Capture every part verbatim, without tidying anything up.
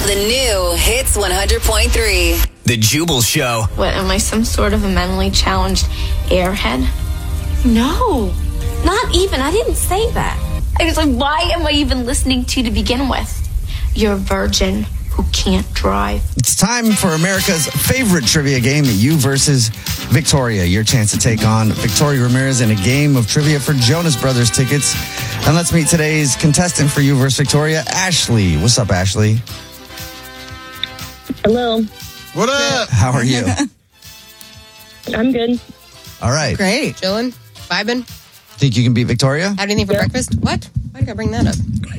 The new Hits one hundred point three. The Jubal Show. What, am I some sort of a mentally challenged airhead? No, not even. I didn't say that. I was like, why am I even listening to you to begin with? You're a virgin who can't drive. It's time for America's favorite trivia game, You versus Victoria. Your chance to take on Victoria Ramirez in a game of trivia for Jonas Brothers tickets. And let's meet today's contestant for You versus Victoria, Ashley. What's up, Ashley? Hello. What up? How are you? I'm good. All right. Great. Chilling, vibing. Think you can beat Victoria? Have anything for Yeah. breakfast? What? Why did I bring that up?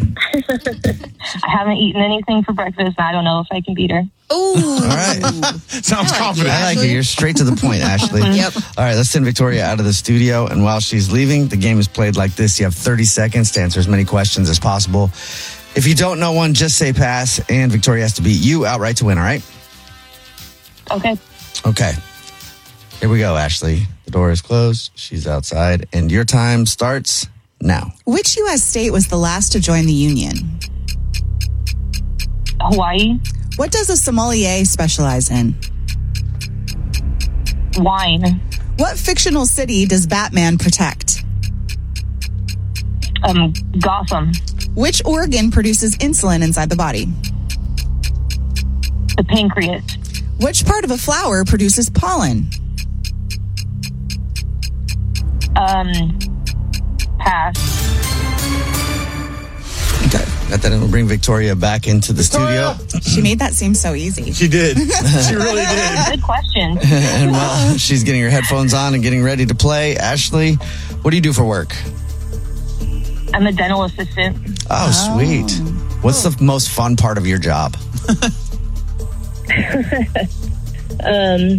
I haven't eaten anything for breakfast, and I don't know if I can beat her. Oh, All right. Sounds confident. I like it. You're straight to the point, Ashley. Yep. All right, let's send Victoria out of the studio. And while she's leaving, the game is played like this. You have thirty seconds to answer as many questions as possible. If you don't know one, just say pass, and Victoria has to beat you outright to win, all right? Okay. Okay. Here we go, Ashley. The door is closed. She's outside, and your time starts now. Which U S state was the last to join the Union? Hawaii. What does a sommelier specialize in? Wine. What fictional city does Batman protect? Um, Gotham. Which organ produces insulin inside the body? The pancreas. Which part of a flower produces pollen? Um, pass. Okay. Got that, and we'll bring Victoria back into the Victoria! studio. She made that seem so easy. She did. She really did. Good question. And while she's getting her headphones on and getting ready to play, Ashley, what do you do for work? I'm a dental assistant. Oh, sweet. What's the most fun part of your job? Um,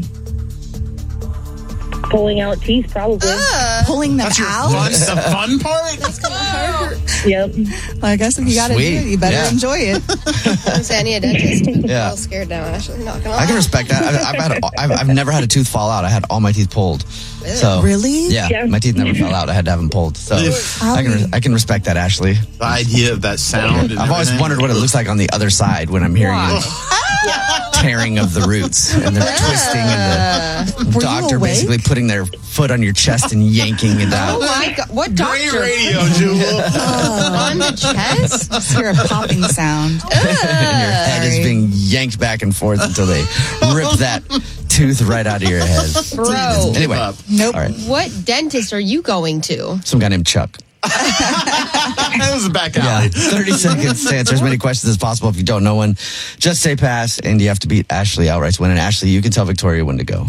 pulling out teeth, probably. Pulling them That's your out? fun, the fun part? Yep. Well, I guess if you got to do Sweet. it, you better Yeah. enjoy it. I say I need a dentist. I'm Yeah. all scared now, Ashley. Not gonna lie. I can respect that. I've, I've, had, I've, I've never had a tooth fall out. I had all my teeth pulled. So Really? Yeah, Yeah. my teeth never fell out. I had to have them pulled. So I can I can respect that, Ashley. The idea of that sound. and I've always everything. wondered what it looks like on the other side when I'm hearing the tearing of the roots and the twisting and the Were you doctor awake? basically putting their foot on your chest and yanking it Oh out. my god! What Great doctor? radio, Jewel. On the chest? Just hear a popping sound. And your head is Sorry. being yanked back and forth until they rip that tooth right out of your head. Bro, Anyway, up. Nope. all right. what dentist are you going to? Some guy named Chuck. That was a back Yeah, alley. thirty seconds to answer as many questions as possible. If you don't know one, just say pass, and you have to beat Ashley outright to win. And Ashley, you can tell Victoria when to go.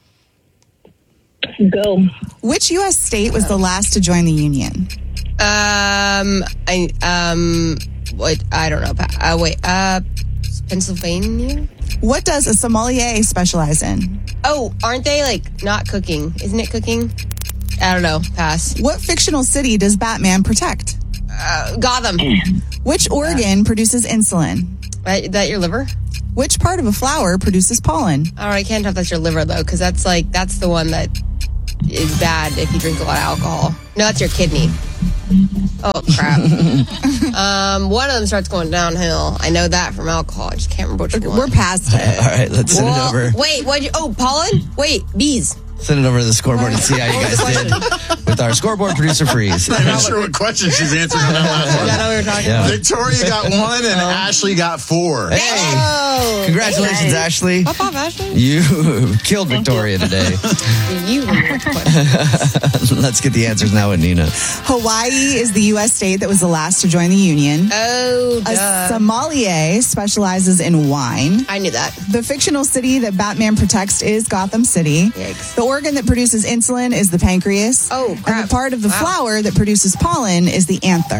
Go. Which U S state was the last to join the Union? Um, I um, what? I don't know. Pa- Uh, wait. Uh, Pennsylvania. What does a sommelier specialize in? Oh, aren't they like not cooking? Isn't it cooking? I don't know. Pass. What fictional city does Batman protect? Uh, Gotham. Which organ produces insulin? Right, that your liver? Which part of a flower produces pollen? All right, I can't tell if that's your liver though, because that's like that's the one that is bad if you drink a lot of alcohol. No, that's your kidney. Oh crap! um, one of them starts going downhill. I know that from alcohol. I just can't remember which one. We're past it. All right, let's send Well, it over. Wait, what? Oh, pollen? Wait, bees. Send it over to the scoreboard and see how you guys did with our scoreboard producer Freeze. I'm not sure what question she's answering on that last Is that one. what we were talking Yeah. Victoria got one and Ashley got four. Hey, Oh, congratulations, Ashley. Pop off, Ashley. You killed Victoria today. You were the question. Let's get the answers now with Nina. Hawaii is the U S state that was the last to join the Union. Oh, A duh. sommelier specializes in wine. I knew that. The fictional city that Batman protects is Gotham City. Yikes. The organ that produces insulin is the pancreas. Oh, And crap. the part of the Wow. flower that produces pollen is the anther.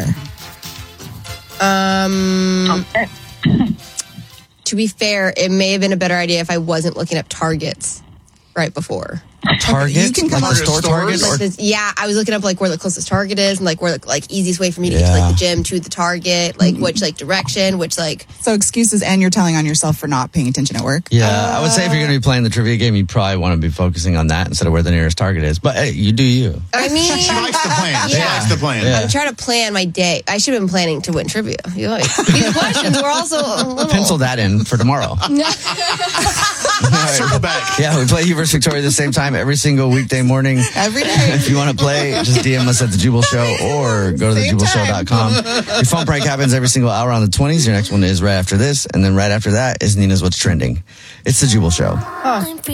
Um, Okay. to be fair, it may have been a better idea if I wasn't looking up targets right before. Target? You can come like the up- store stores? Target? Or- Like this, yeah, I was looking up like where the closest Target is and like where the like easiest way for me to get Yeah. to like the gym to the Target, like which like direction, which like So excuses, and you're telling on yourself for not paying attention at work. yeah, I would say if you're going to be playing the trivia game, you probably want to be focusing on that instead of where the nearest Target is. But hey, you do you. I mean, She likes the plan. She Yeah. likes the plan. Yeah. I'm trying to plan my day. I should have been planning to win trivia. You know, these questions were also a little. Pencil that in for tomorrow. Circle back. Yeah, we play You versus Victoria at the same time every single weekday morning. Every day. If you want to play, just D M us at The Jubal Show or go to the jubal show dot com. Your phone prank happens every single hour on the twenties. Your next one is right after this. And then right after that is Nina's What's Trending. It's The Jubal Show.